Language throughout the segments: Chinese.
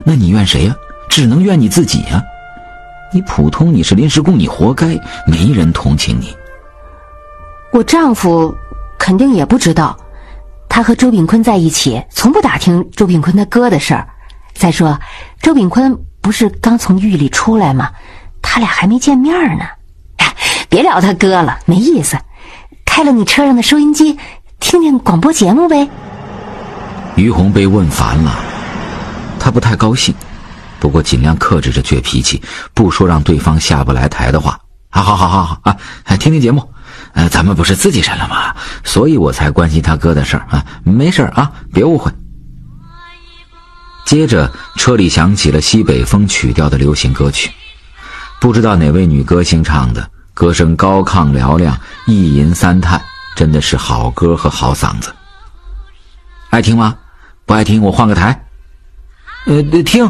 那你怨谁呀？只能怨你自己呀。你普通，你是临时工，你活该，没人同情你。 我丈夫肯定也不知道，他和周炳坤在一起，从不打听周炳坤他哥的事儿。再说，周炳坤不是刚从狱里出来吗？他俩还没见面呢。别聊他哥了，没意思。开了你车上的收音机，听听广播节目呗。 于红被问烦了，他不太高兴，不过尽量克制着倔脾气，不说让对方下不来台的话。好啊，听听节目。咱们不是自己人了吗？所以我才关心他哥的事儿啊，没事啊，别误会。接着车里响起了西北风曲调的流行歌曲，不知道哪位女歌星唱的，歌声高亢嘹亮，一吟三叹，真的是好歌和好嗓子。爱听吗？不爱听我换个台。听。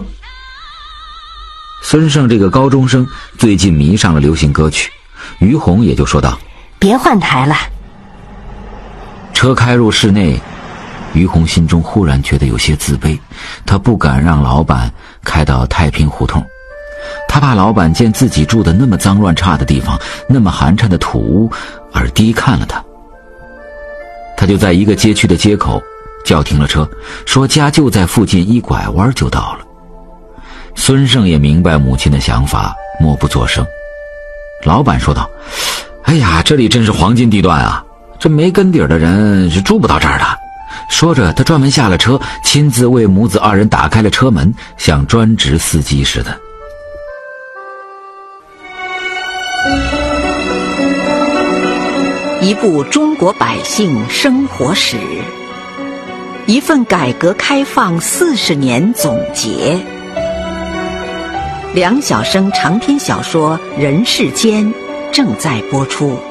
孙胜这个高中生最近迷上了流行歌曲，于红也就说道： 别换台了。 车开入室内，于红心中忽然觉得有些自卑，他不敢让老板开到太平胡同，他怕老板见自己住的那么脏乱差的地方，那么寒碜的土屋，而低看了他。他就在一个街区的街口叫停了车，说家就在附近，一拐弯就到了。孙胜也明白母亲的想法，默不作声。老板说道：哎呀，这里真是黄金地段啊，这没根底儿的人是住不到这儿的。说着他专门下了车，亲自为母子二人打开了车门，像专职司机似的。 一部中国百姓生活史，一份改革开放40年总结。梁晓声长篇小说《人世间》正在播出。